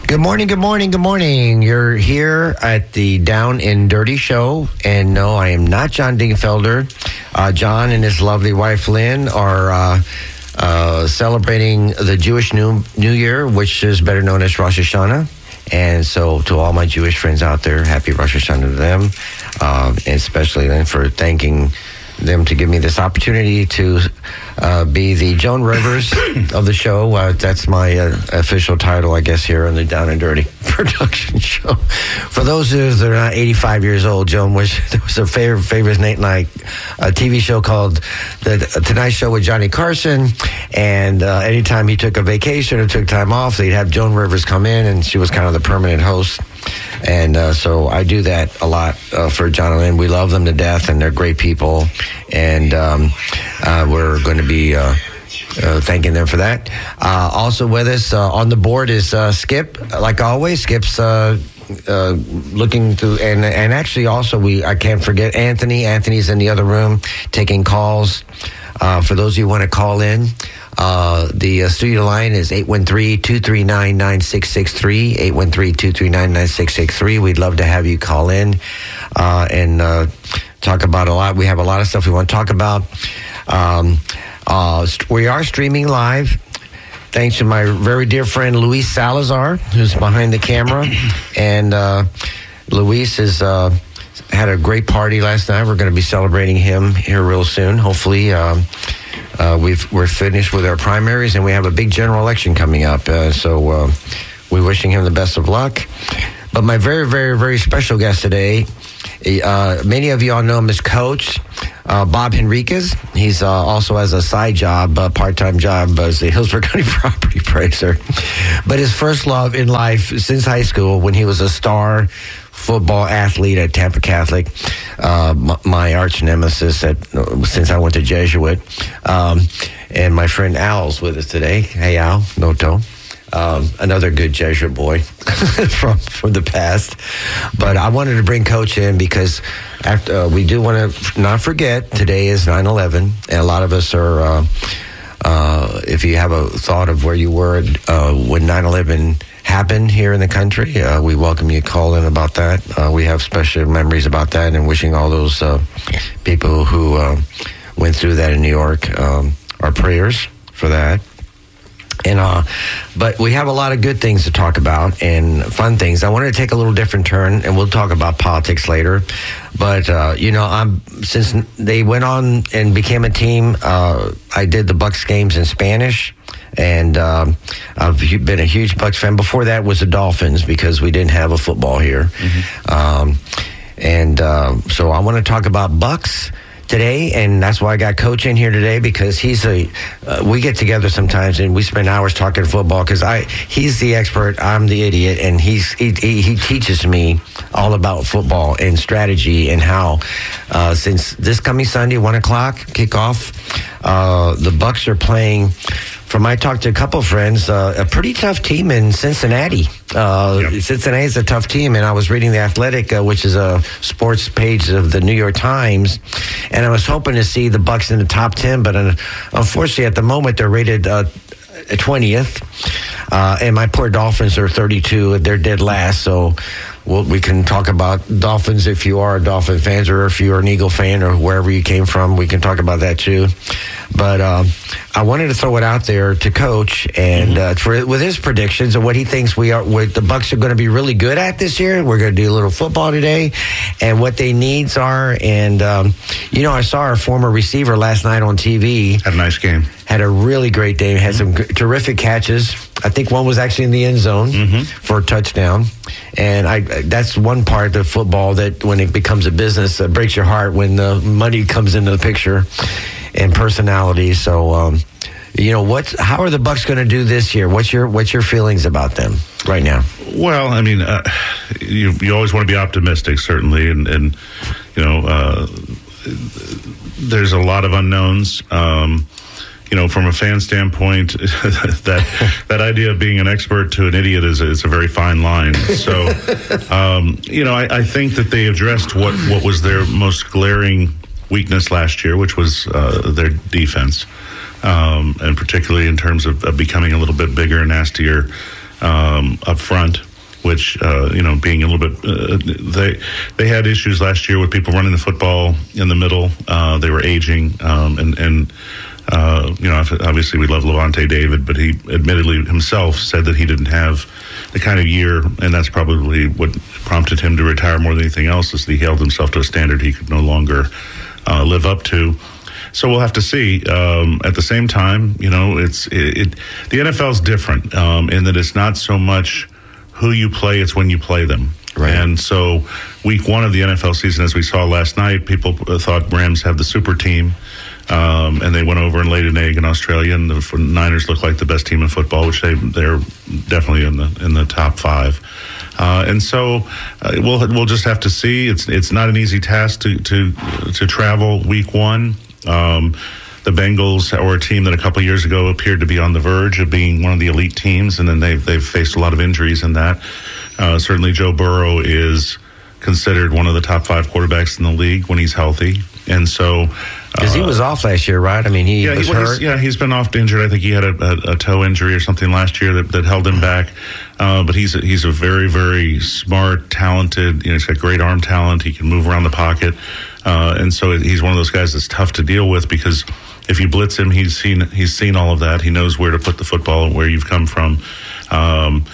Good morning, good morning, good morning. You're here at the Down and Dirty Show. And no, I am not John Dingfelder. John and his lovely wife, Lynn, are celebrating the Jewish New Year, which is better known as Rosh Hashanah. And so to all my Jewish friends out there, happy Rosh Hashanah to them. And especially Lynn for thanking them to give me this opportunity to be the Joan Rivers of the show. That's my official title, I guess, here on the Down and Dirty production show. For those of you that are not 85 years old, Joan there was a favorite night a TV show called The Tonight Show with Johnny Carson. And anytime he took a vacation or took time off, they'd have Joan Rivers come in, and she was kind of the permanent host. And so I do that a lot for John and Lynn. We love them to death, and they're great people. And we're going to be thanking them for that. Also with us on the board is Skip. Like always, Skip's looking through, and actually also I can't forget Anthony. Anthony's in the other room taking calls. For those of you who want to call in, the studio line is 813-239-9663, 813-239-9663. We'd love to have you call in and talk about a lot. We have a lot of stuff we want to talk about. We are streaming live. Thanks to my very dear friend Luis Salazar, who's behind the camera. And Luis has had a great party last night. We're going to be celebrating him here real soon. Hopefully, we're finished with our primaries, and we have a big general election coming up. So we're wishing him the best of luck. But my very, very, very special guest today, many of you all know him as Coach Bob Henriquez. He's also has a side job, part-time job as a Hillsborough County property appraiser. But his first love in life since high school, when he was a star football athlete at Tampa Catholic, my arch nemesis since I went to Jesuit. And my friend Al's with us today. Hey, Al, Noto. Another good Jesuit boy from the past. But I wanted to bring Coach in because after we do want to not forget, today is 9/11, and a lot of us are, if you have a thought of where you were when 9/11 happened here in the country, we welcome you to call in about that. We have special memories about that, and wishing all those people who went through that in New York our prayers for that. And but we have a lot of good things to talk about and fun things. I wanted to take a little different turn, and we'll talk about politics later. But since they went on and became a team, I did the Bucs games in Spanish, and I've been a huge Bucs fan. Before that was the Dolphins, because we didn't have a football here. Mm-hmm. So I want to talk about Bucs today, and that's why I got Coach in here today, because we get together sometimes and we spend hours talking football, because he's the expert, I'm the idiot, and he teaches me all about football and strategy and how since this coming Sunday 1:00 kickoff, the Bucs are playing. I talked to a couple of friends, a pretty tough team in Cincinnati. Cincinnati is a tough team, and I was reading The Athletic, which is a sports page of the New York Times, and I was hoping to see the Bucs in the top 10, but unfortunately at the moment they're rated 20th, and my poor Dolphins are 32. They're dead last, so we can talk about Dolphins if you are a Dolphin fan, or if you're an Eagle fan, or wherever you came from. We can talk about that too. But I wanted to throw it out there to Coach, and with his predictions of what he thinks what the Bucs are going to be really good at this year. We're going to do a little football today, and what their needs are. And I saw our former receiver last night on TV. Had a nice game. Had a really great day. Had some terrific catches. I think one was actually in the end zone for a touchdown. And that's one part of football that when it becomes a business, breaks your heart when the money comes into the picture and personality. So, how are the Bucs going to do this year? What's your feelings about them right now? Well, I mean, you always want to be optimistic, certainly, and there's a lot of unknowns. From a fan standpoint, that idea of being an expert to an idiot is a very fine line. So, I think that they addressed what was their most glaring weakness last year, which was their defense, and particularly in terms of becoming a little bit bigger and nastier up front, which, being a little bit, they had issues last year with people running the football in the middle. They were aging, obviously we love Levante David, but he admittedly himself said that he didn't have the kind of year, and that's probably what prompted him to retire more than anything else, is that he held himself to a standard he could no longer live up to. So we'll have to see. At the same time, the NFL is different in that it's not so much who you play, it's when you play them. Right. And so week one of the NFL season, as we saw last night, people thought Rams have the super team. And they went over and laid an egg in Australia, and the Niners look like the best team in football, which they're definitely in the top 5. And so we'll just have to see. It's not an easy task to travel week one. The Bengals are a team that a couple of years ago appeared to be on the verge of being one of the elite teams, and then they've faced a lot of injuries in that. Certainly Joe Burrow is considered one of the top 5 quarterbacks in the league when he's healthy. And so, because he was off last year, right? I mean, he was hurt. He's been off injured. I think he had a toe injury or something last year that held him back. But he's a very, very smart, talented. He's got great arm talent. He can move around the pocket, and so he's one of those guys that's tough to deal with, because if you blitz him, he's seen all of that. He knows where to put the football and where you've come from. I'm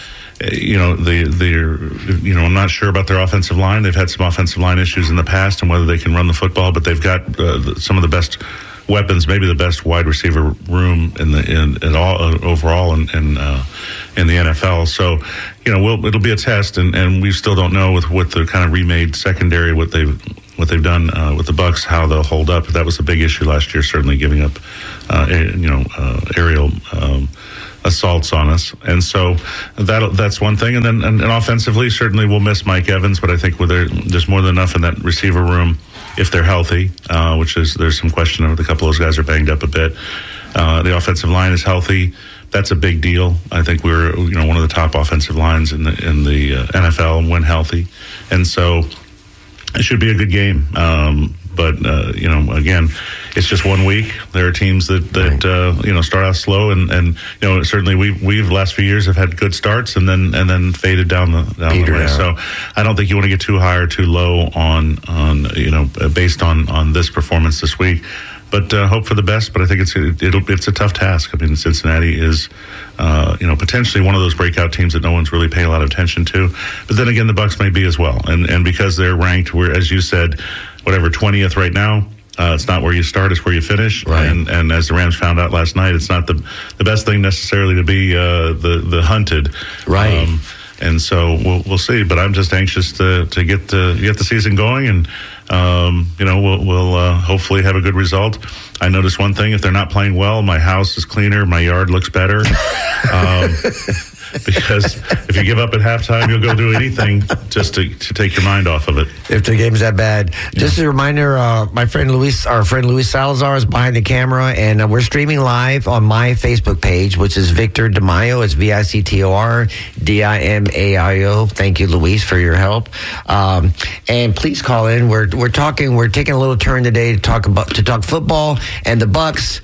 not sure about their offensive line. They've had some offensive line issues in the past and whether they can run the football, but they've got some of the best weapons, maybe the best wide receiver room overall in the NFL. So, it'll be a test, and we still don't know with the kind of remade secondary what they've done with the Bucs, how they'll hold up. That was a big issue last year, certainly giving up aerial assaults on us, and so that's one thing. And then and offensively, certainly we'll miss Mike Evans, but I think there's more than enough in that receiver room if they're healthy, there's some question of a couple of those guys are banged up a bit. The offensive line is healthy. That's a big deal. I think we're one of the top offensive lines in the NFL when healthy, and so it should be a good game. But again, it's just 1 week. There are teams that start out slow, and certainly we've last few years have had good starts and then faded down the way. So I don't think you want to get too high or too low on based on this performance this week. But hope for the best. But I think it's a tough task. I mean, Cincinnati is potentially one of those breakout teams that no one's really paying a lot of attention to. But then again, the Bucs may be as well. And because they're ranked, we're, as you said, 20th right now. It's not where you start; it's where you finish. Right. And as the Rams found out last night, it's not the best thing necessarily to be the hunted. Right. And so we'll see. But I'm just anxious to get the season going, and we'll hopefully have a good result. I noticed one thing: if they're not playing well, my house is cleaner, my yard looks better. Because if you give up at halftime, you'll go do anything just to take your mind off of it. If the game's that bad. Yeah. Just a reminder, our friend Luis Salazar is behind the camera, and we're streaming live on my Facebook page, which is Victor DiMaio. It's VictorDimaio. Thank you, Luis, for your help. And please call in. We're taking a little turn today to talk football and the Bucs.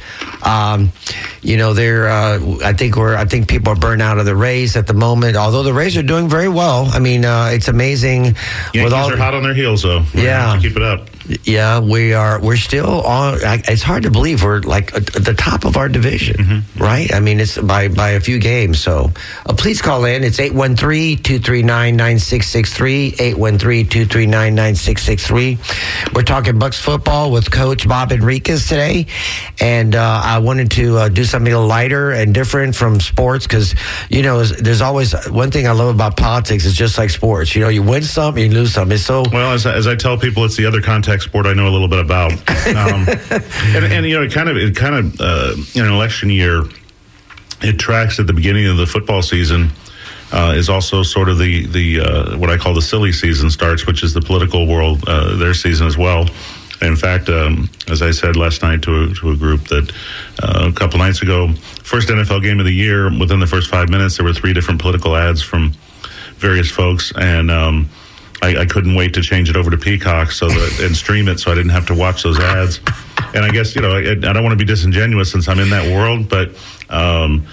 I think people are burned out of the Rays at the moment, although the Rays are doing very well. I mean, it's amazing. Yankees are hot on their heels, though. We're gonna have to keep it up. Yeah, we are. We're still on. It's hard to believe we're like at the top of our division, right? I mean, it's by a few games. So please call in. It's 813-239-9663, 813-239-9663. We're talking Bucs football with Coach Bob Enriquez today, and I wanted to do something a little lighter and different from sports, because there's always one thing I love about politics is just like sports. You win some, you lose some. It's so well. As I tell people, it's the other contact sport I know a little bit about. And it kind of in an election year, it tracks at the beginning of the football season. Is also sort of the what I call the silly season starts, which is the political world, their season as well. In fact, as I said last night to a group that a couple nights ago, first NFL game of the year, within the first 5 minutes, there were 3 different political ads from various folks, and I couldn't wait to change it over to Peacock and stream it so I didn't have to watch those ads. And I guess, I don't want to be disingenuous since I'm in that world, but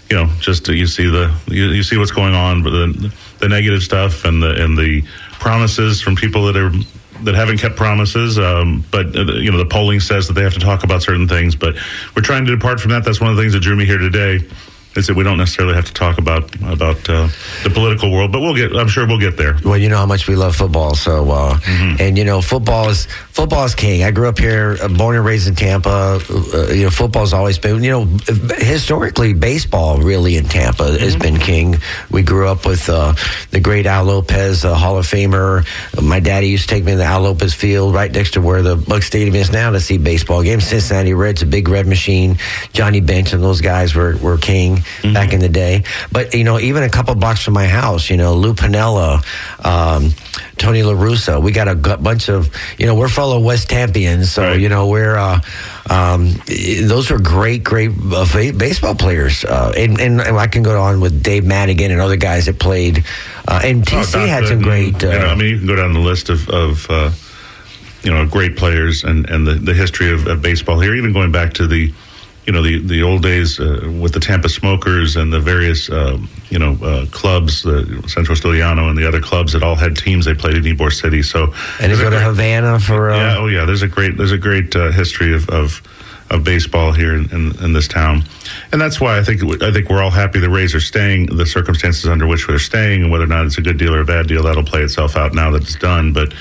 just you see what's going on, but the negative stuff and the promises from people that haven't kept promises. But the polling says that they have to talk about certain things. But we're trying to depart from that. That's one of the things that drew me here today. Is that we don't necessarily have to talk about the political world, but I'm sure we'll get there. Well, you know how much we love football, so and football is king. I grew up here, born and raised in Tampa. Football's always been, historically, baseball really in Tampa has been king. We grew up with the great Al Lopez, Hall of Famer. My daddy used to take me to the Al Lopez Field right next to where the Buck Stadium is now to see baseball games. Cincinnati Reds, a big red machine. Johnny Bench and those guys were king. Back in the day. But, even a couple blocks from my house, Lou Piniella, Tony La Russa, we got a bunch of, we're fellow West Tampians. So, right. We're, those were great baseball players. And I can go on with Dave Madigan and other guys that played. And TC had some great. you can go down the list of great players and the history of baseball here, even going back to the old days with the Tampa Smokers and the various, clubs, the Centro Stiliano and the other clubs that all had teams they played in Ybor City. So, and they go to Havana for. There's a great history of baseball here in this town, and that's why I think we're all happy the Rays are staying. The circumstances under which they're staying, and whether or not it's a good deal or a bad deal, that'll play itself out now that it's done. But.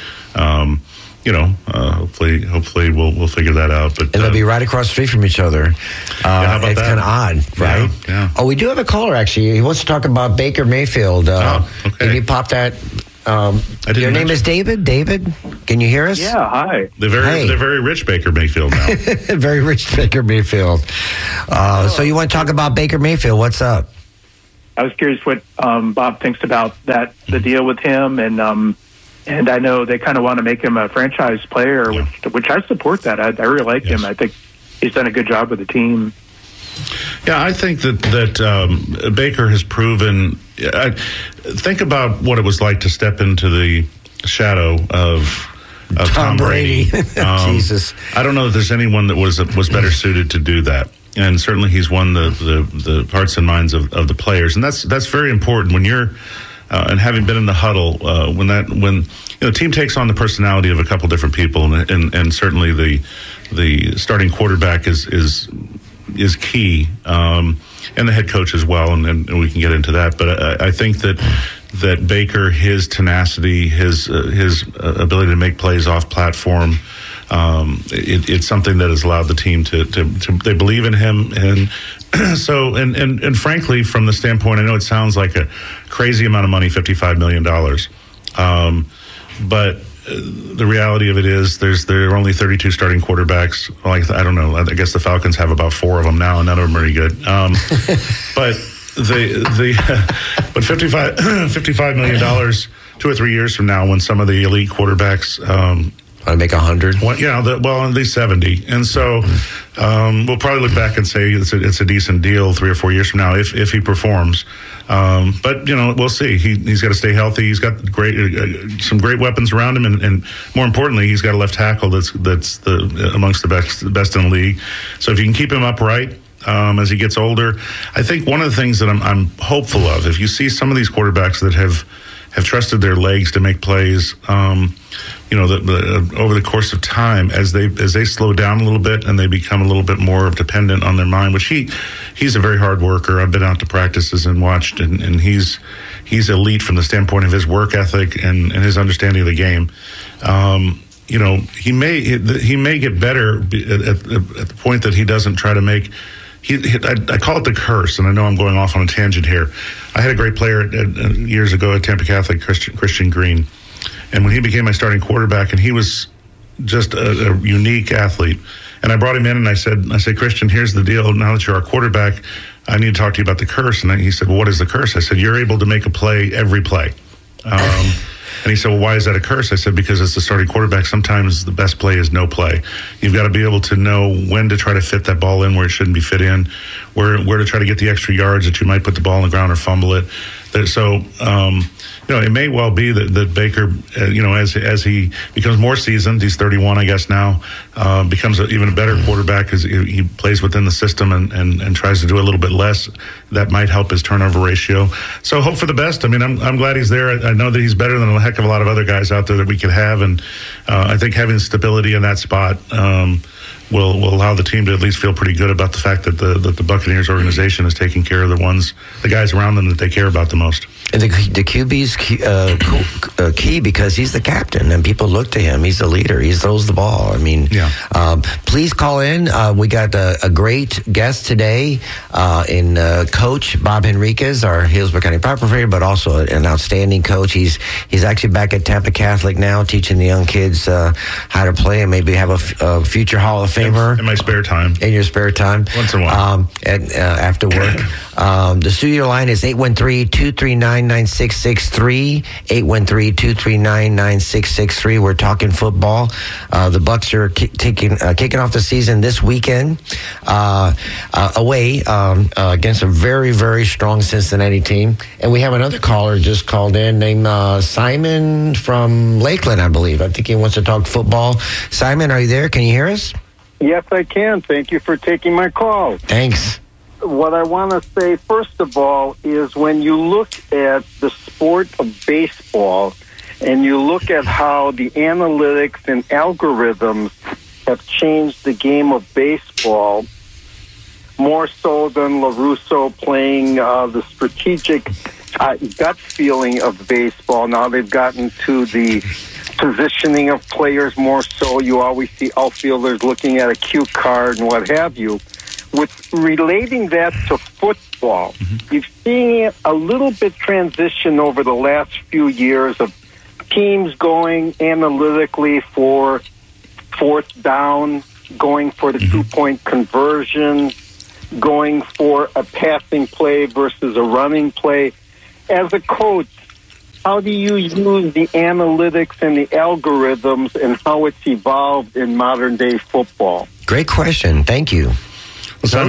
Hopefully we'll figure that out. But and they'll be right across the street from each other. How about it's kind of odd, right? Yeah. Oh, we do have a caller actually. He wants to talk about Baker Mayfield. Okay. Can you pop that? Your name is David. David, can you hear us? Yeah. Hi. They're very rich Baker Mayfield now. Very rich Baker Mayfield. So you want to talk about Baker Mayfield? What's up? I was curious what Bob thinks about the deal with him, and I know they kind of want to make him a franchise player, which I support that. I really like him. I think he's done a good job with the team. Yeah, I think that Baker has proven. Think about what it was like to step into the shadow of Tom Brady. Jesus, I don't know that there's anyone that was better suited to do that. And certainly, he's won the hearts and minds of the players, and that's very important when you're. And having been in the huddle, when the team takes on the personality of a couple different people, and certainly the starting quarterback is key, and the head coach as well, and we can get into that. But I think that Baker, his tenacity, his ability to make plays off platform, it's something that has allowed the team to they believe in him. And so, and frankly, from the standpoint, I know it sounds like a crazy amount of money, $55 million. But the reality of it is there are only 32 starting quarterbacks. Like, I don't know. I guess the Falcons have about 4 of them now, and none of them are any good. But but $55 million 2 or 3 years from now, when some of the elite quarterbacks I make 100. Well, at least 70. And so we'll probably look back and say it's a decent deal 3 or 4 years from now if he performs. But we'll see. He's got to stay healthy. He's got some great weapons around him, and more importantly, he's got a left tackle that's amongst the best in the league. So if you can keep him upright as he gets older, I think one of the things that I'm hopeful of, if you see some of these quarterbacks that have trusted their legs to make plays, over the course of time, as they slow down a little bit and they become a little bit more dependent on their mind, which he's a very hard worker. I've been out to practices and watched, and he's elite from the standpoint of his work ethic and his understanding of the game. He may get better at the point that he doesn't try to make. I call it the curse, and I know I'm going off on a tangent here. I had a great player years ago at Tampa Catholic, Christian Green, and when he became my starting quarterback, and he was just a unique athlete, and I brought him in and I said, Christian, here's the deal. Now that you're our quarterback, I need to talk to you about the curse. And he said, well, what is the curse? I said, you're able to make a play every play. And he said, well, why is that a curse? I said, because as the starting quarterback, sometimes the best play is no play. You've got to be able to know when to try to fit that ball in where it shouldn't be fit in, where to try to get the extra yards that you might put the ball on the ground or fumble it. So, it may well be that Baker, as he becomes more seasoned, he's 31, I guess now, becomes even a better quarterback as he plays within the system and tries to do a little bit less. That might help his turnover ratio. So hope for the best. I mean, I'm glad he's there. I know that he's better than a heck of a lot of other guys out there that we could have, and I think having stability in that spot will allow the team to at least feel pretty good about the fact that the Buccaneers organization is taking care of the guys around them that they care about the most. And the QB's key because he's the captain and people look to him. He's the leader. He throws the ball. I mean, please call in. We got a great guest today in Coach Bob Henriquez, our Hillsborough County Property, but also an outstanding coach. He's actually back at Tampa Catholic now, teaching the young kids how to play and maybe have a future Hall of Famer in my spare time. In your spare time, once in a while, after work. The studio line is 813-239-9663. 813-239-9663. We're talking football. The Bucs are kicking off the season this weekend away against a very, very strong Cincinnati team. And we have another caller just called in named Simon from Lakeland, I believe. I think he wants to talk football. Simon, are you there? Can you hear us? Yes, I can. Thank you for taking my call. Thanks. What I want to say, first of all, is when you look at the sport of baseball and you look at how the analytics and algorithms have changed the game of baseball, more so than LaRusso playing the strategic gut feeling of baseball. Now they've gotten to the positioning of players more so. You always see outfielders looking at a cue card and what have you. With relating that to football, you've seen it a little bit transition over the last few years of teams going analytically for fourth down, going for the two-point conversion, going for a passing play versus a running play. As a coach, how do you use the analytics and the algorithms and how it's evolved in modern-day football? Great question. Thank you. Well,